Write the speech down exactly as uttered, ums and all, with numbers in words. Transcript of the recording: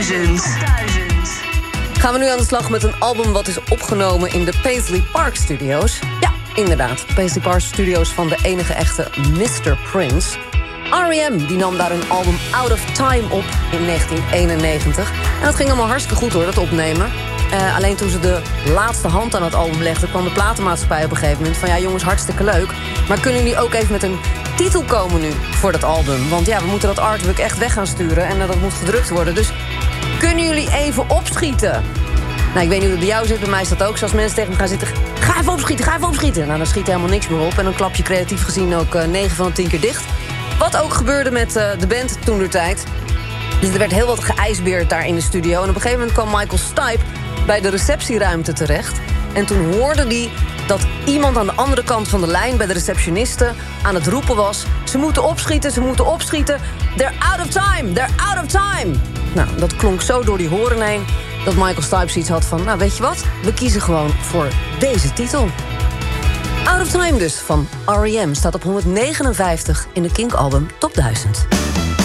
duizend. Gaan we nu aan de slag met een album wat is opgenomen in de Paisley Park Studios. Ja, inderdaad. Paisley Park Studios van de enige echte mister Prince. R E M die nam daar een album Out of Time op in negentien eenennegentig. En dat ging allemaal hartstikke goed hoor, dat opnemen. Uh, alleen toen ze de laatste hand aan het album legden, kwam de platenmaatschappij op een gegeven moment van ja jongens, hartstikke leuk, maar kunnen jullie ook even met een titel komen nu voor dat album? Want ja, we moeten dat artwork echt weg gaan sturen en uh, dat moet gedrukt worden. Dus kunnen jullie even opschieten? Nou, ik weet niet hoe het bij jou zit, bij mij is dat ook. Zoals mensen tegen me gaan zitten, ga even opschieten, ga even opschieten. Nou, dan schiet helemaal niks meer op en dan klap je creatief gezien ook uh, negen van de tien keer dicht. Wat ook gebeurde met uh, de band toentertijd. Dus er werd heel wat geijsbeerd daar in de studio. En op een gegeven moment kwam Michael Stipe bij de receptieruimte terecht. En toen hoorde hij dat iemand aan de andere kant van de lijn bij de receptioniste aan het roepen was: ze moeten opschieten, ze moeten opschieten. They're out of time, they're out of time. Nou, dat klonk zo door die horen heen dat Michael Stipe zoiets had van, nou weet je wat, we kiezen gewoon voor deze titel. Out of Time dus, van R E M, staat op honderdnegenenvijftig in de Kink-album Top duizend.